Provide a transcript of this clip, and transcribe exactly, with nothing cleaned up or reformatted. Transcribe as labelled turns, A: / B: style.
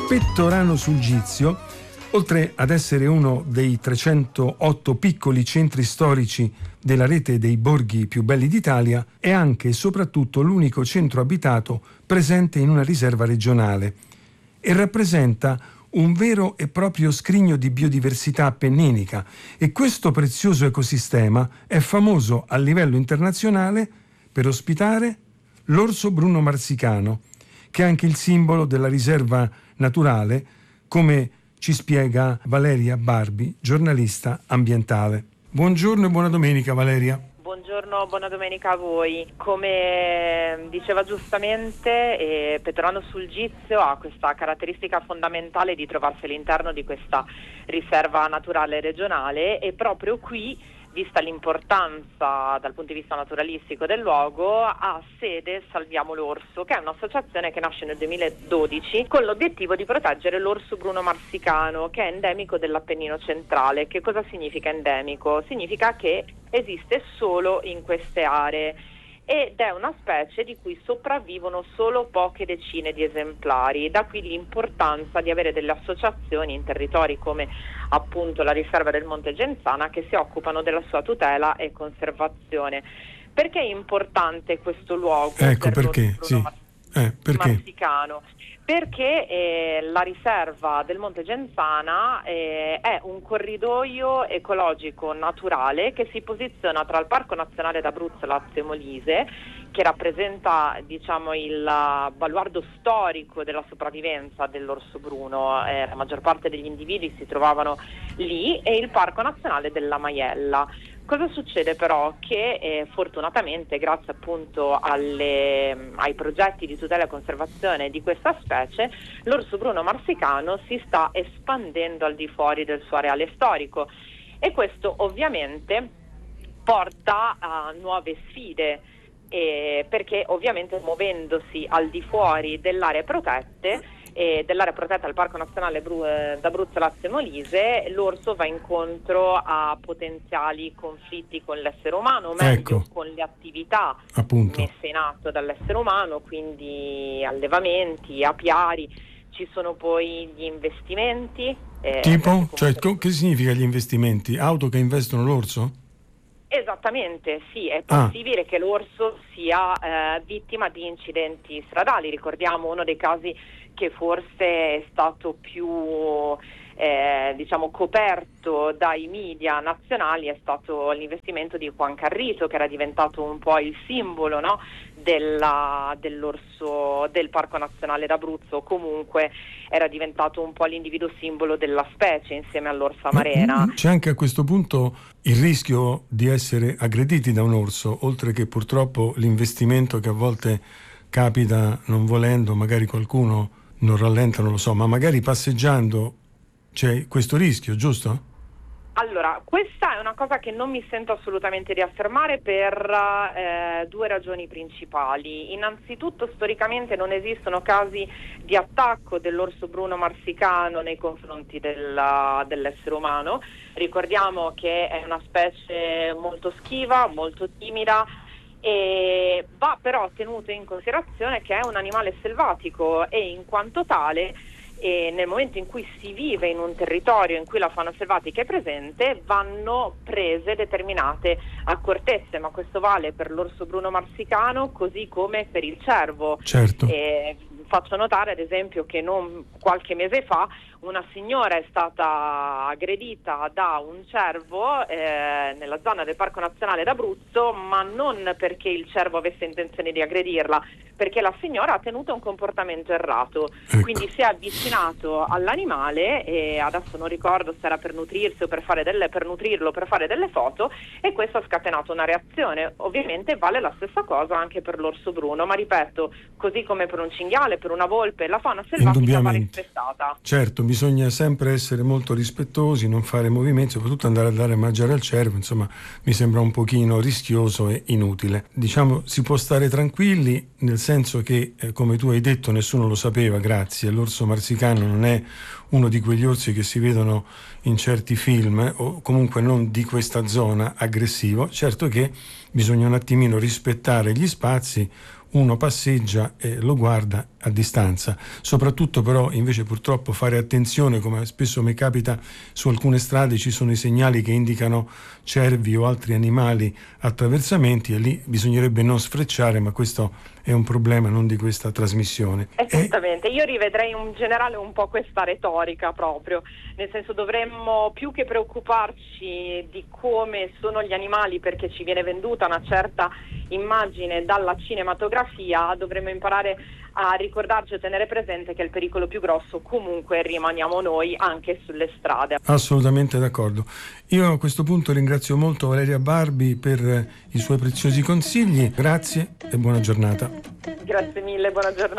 A: Pettorano sul Gizio, oltre ad essere uno dei trecentootto piccoli centri storici della rete dei borghi più belli d'Italia, è anche e soprattutto l'unico centro abitato presente in una riserva regionale e rappresenta un vero e proprio scrigno di biodiversità appenninica, e questo prezioso ecosistema è famoso a livello internazionale per ospitare l'orso bruno marsicano, che è anche il simbolo della riserva naturale, come ci spiega Valeria Barbi, giornalista ambientale. Buongiorno e buona domenica, Valeria.
B: Buongiorno, buona domenica a voi. Come diceva giustamente, eh, Pettorano sul Gizio ha questa caratteristica fondamentale di trovarsi all'interno di questa riserva naturale regionale, e proprio qui, vista l'importanza dal punto di vista naturalistico del luogo, ha sede Salviamo l'Orso, che è un'associazione che nasce nel duemiladodici con l'obiettivo di proteggere l'orso bruno marsicano, che è endemico dell'Appennino centrale. Che cosa significa endemico? Significa che esiste solo in queste aree ed è una specie di cui sopravvivono solo poche decine di esemplari. Da qui l'importanza di avere delle associazioni in territori come appunto la riserva del Monte Genzana che si occupano della sua tutela e conservazione. Perché è importante questo luogo?
A: Ecco
B: per
A: perché, sì.
B: Mar-
A: eh, perché?
B: Marsicano? Perché eh, la riserva del Monte Genzana eh, è un corridoio ecologico naturale che si posiziona tra il Parco Nazionale d'Abruzzo, Lazio e Molise, che rappresenta, diciamo, il baluardo storico della sopravvivenza dell'orso bruno. Eh, la maggior parte degli individui si trovavano lì, e il Parco Nazionale della Maiella. Cosa succede però? Che eh, fortunatamente, grazie appunto alle, ai progetti di tutela e conservazione di questa specie, l'orso bruno marsicano si sta espandendo al di fuori del suo areale storico, e questo ovviamente porta a nuove sfide, eh, perché ovviamente muovendosi al di fuori delle aree protette, e dell'area protetta del Parco Nazionale Bru- d'Abruzzo, Lazio e Molise, l'orso va incontro a potenziali conflitti con l'essere umano, o meglio
A: Ecco.
B: con le attività
A: Appunto.
B: messe in atto dall'essere umano, quindi allevamenti, apiari. Ci sono poi gli investimenti. Eh,
A: Tipo? Cioè,
B: comunque...
A: co- che significa gli investimenti? Auto che investono l'orso?
B: Esattamente, sì, è
A: Ah.
B: possibile che l'orso sia eh, vittima di incidenti stradali. Ricordiamo uno dei casi che forse è stato più eh, diciamo coperto dai media nazionali, è stato l'investimento di Juan Carrito, che era diventato un po' il simbolo, no, della, dell'orso del Parco Nazionale d'Abruzzo. Comunque era diventato un po' l'individuo simbolo della specie insieme all'orsa marena.
A: Ma, c'è anche a questo punto il rischio di essere aggrediti da un orso, oltre che purtroppo l'investimento che a volte capita non volendo, magari qualcuno non rallenta, non lo so, ma magari passeggiando c'è questo rischio, giusto?
B: Allora, questa è una cosa che non mi sento assolutamente di affermare per eh, due ragioni principali. Innanzitutto, storicamente non esistono casi di attacco dell'orso bruno marsicano nei confronti della, dell'essere umano. Ricordiamo che è una specie molto schiva, molto timida, e va però tenuto in considerazione che è un animale selvatico, e in quanto tale, e nel momento in cui si vive in un territorio in cui la fauna selvatica è presente, vanno prese determinate accortezze, ma questo vale per l'orso bruno marsicano così come per il cervo.
A: Certo.
B: E faccio notare ad esempio che non qualche mese fa una signora è stata aggredita da un cervo eh, nella zona del Parco Nazionale d'Abruzzo, ma non perché il cervo avesse intenzione di aggredirla, perché la signora ha tenuto un comportamento errato.
A: Ecco.
B: Quindi si è avvicinato all'animale, e adesso non ricordo se era per nutrirsi o per fare delle, per nutrirlo, per fare delle foto, e questo ha scatenato una reazione. Ovviamente vale la stessa cosa anche per l'orso bruno, ma ripeto, così come per un cinghiale, per una volpe, la fauna selvatica va rispettata.
A: Certo, bisogna sempre essere molto rispettosi, non fare movimenti, soprattutto andare a dare a mangiare al cervo, insomma, mi sembra un pochino rischioso e inutile. Diciamo, si può stare tranquilli, nel senso che, eh, come tu hai detto, nessuno lo sapeva, grazie, l'orso marsicano non è uno di quegli orsi che si vedono in certi film, eh, o comunque non di questa zona, aggressivo. Certo che bisogna un attimino rispettare gli spazi, uno passeggia e lo guarda a distanza. Soprattutto però invece purtroppo fare attenzione, come spesso mi capita su alcune strade ci sono i segnali che indicano cervi o altri animali attraversamenti, e lì bisognerebbe non sfrecciare, ma questo è un problema non di questa trasmissione.
B: Esattamente, io rivedrei in generale un po' questa retorica proprio, nel senso dovremmo più che preoccuparci di come sono gli animali perché ci viene venduta una certa immagine dalla cinematografia, dovremmo imparare a ricordarci e tenere presente che il pericolo più grosso comunque rimaniamo noi anche sulle strade.
A: Assolutamente d'accordo. Io a questo punto ringrazio molto Valeria Barbi per i suoi preziosi consigli, grazie e buona giornata.
B: Grazie mille, buona giornata.